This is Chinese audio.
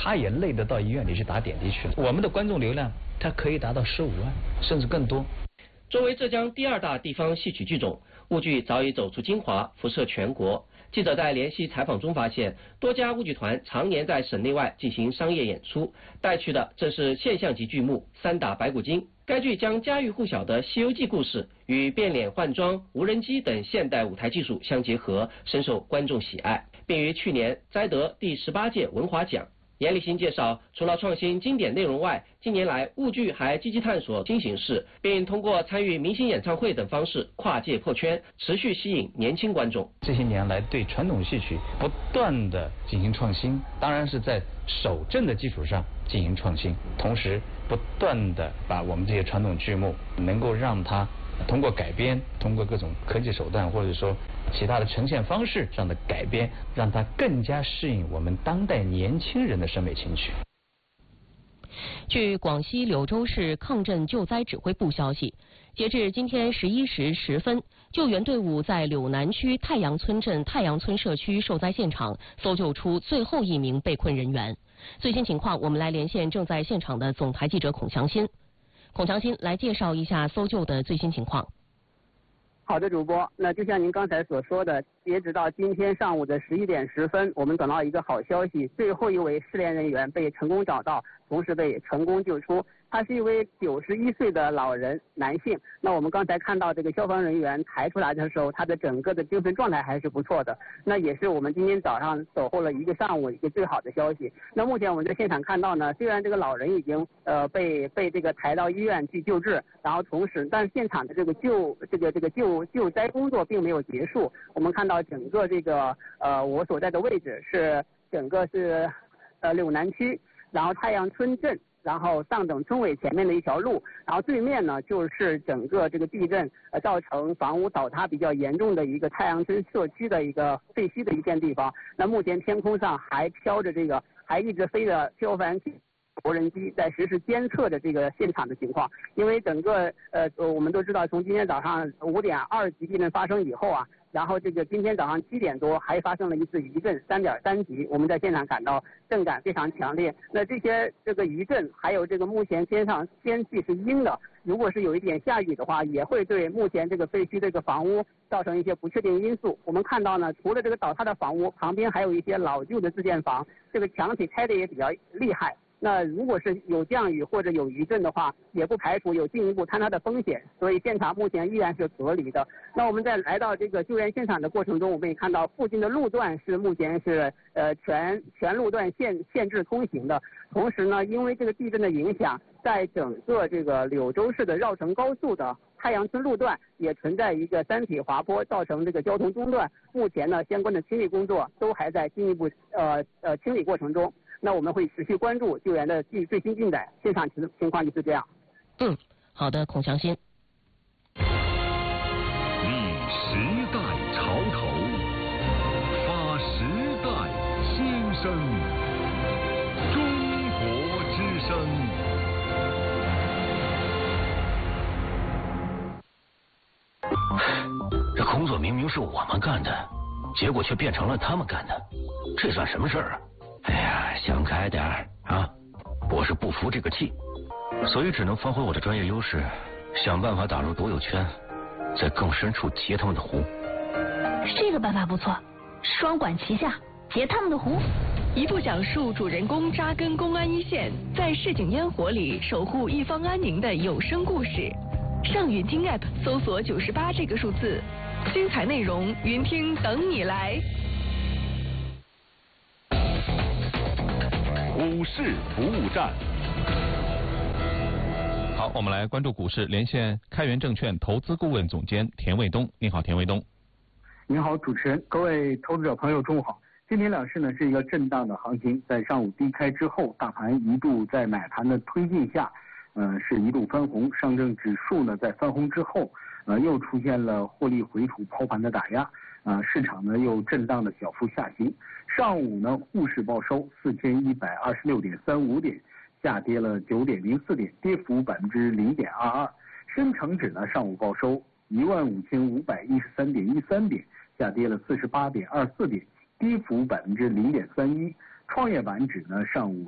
他也累得到医院里去打点滴去了。我们的观众流量，它可以达到15万，甚至更多。 作为浙江第2大地方戏曲剧种，沪剧早已走出金华，辐射全国。记者在联系采访中发现，多家沪剧团常年在省内外进行商业演出，带去的正是现象级剧目《3打白骨精》。该剧将家喻户晓的《西游记》故事与变脸换装、无人机等现代舞台技术相结合，深受观众喜爱，并于去年摘得第18届文华奖。严立新介绍，除了创新经典内容外，近年来沪剧还积极探索新形式，并通过参与明星演唱会等方式跨界破圈，持续吸引年轻观众。 这些年来对传统戏曲不断的进行创新，当然是在守正的基础上进行创新，同时不断的把我们这些传统剧目能够让它通过改编，通过各种科技手段或者说其他的呈现方式上的改编，让它更加适应我们当代年轻人的审美情趣。 据广西柳州市抗震救灾指挥部消息，截至今天11时10分，救援队伍在柳南区太阳村镇太阳村社区受灾现场搜救出最后1名被困人员。最新情况，我们来连线正在现场的总台记者孔祥新。孔祥新来介绍一下搜救的最新情况。 好的，主播，那就像您刚才所说的，截止到今天上午的11点10分，我们等到一个好消息，最后一位失联人员被成功找到，同时被成功救出。他是一位91岁的老人，男性。那我们刚才看到这个消防人员抬出来的时候，他的整个的精神状态还是不错的。那也是我们今天早上守候了一个上午一个最好的消息。那目前我们在现场看到呢，虽然这个老人已经被这个抬到医院去救治，然后同时，但是现场的这个救灾工作并没有结束。我们看到整个这个我所在的位置是整个是柳南区，然后太阳村镇，然后上等村委前面的一条路，然后对面呢就是整个这个地震造成房屋倒塌比较严重的一个太阳村社区的一个废墟的一片地方。那目前天空上还飘着还一直飞着消防无人机在实时监测着这个现场的情况。因为整个我们都知道，从今天早上5点2级地震发生以后啊，然后这个今天早上7点多还发生了一次余震3.3级，我们在现场感到震感非常强烈。那这个余震还有这个目前天气是阴的，如果是有一点下雨的话，也会对目前这个废墟这个房屋造成一些不确定因素。我们看到呢，除了这个倒塌的房屋旁边还有一些老旧的自建房，这个墙体拆的也比较厉害。那如果是有降雨或者有余震的话，也不排除有进一步坍塌的风险，所以现场目前依然是隔离的。那我们在来到这个救援现场的过程中，我们也看到附近的路段是目前是全路段限制通行的。同时呢，因为这个地震的影响，在整个这个柳州市的绕城高速的太阳村路段也存在一个山体滑坡，造成这个交通中断。目前呢，相关的清理工作都还在进一步清理过程中。那我们会持续关注救援的最新进展，现场情况就是这样。 好的，孔祥新。 立时代潮头，发时代新声，中国之声。 这工作明明是我们干的，结果却变成了他们干的，这算什么事儿啊？哎呀，想开点啊！我是不服这个气，所以只能发挥我的专业优势，想办法打入独有圈，在更深处截他们的湖。 这个办法不错，双管齐下，截他们的湖。 一部讲述主人公扎根公安一线，在市井烟火里守护一方安宁的有声故事。上云听 App 搜索98这个数字，精彩内容云听等你来。 股市服务站。 好，我们来关注股市，连线开源证券投资顾问总监田卫东。你好，田卫东。 您好，主持人，各位投资者朋友，中午好。今天两市呢是一个震荡的行情，在上午低开之后，大盘一度在买盘的推进下，是一度翻红。上证指数呢在翻红之后，又出现了获利回吐抛盘的打压，市场呢又震荡的小幅下行。上午呢，沪市报收4126.35点，下跌了9.04点，跌幅0.22%。深成指呢，上午报收15513.13点，下跌了48.24点，跌幅0.31%。创业板指呢，上午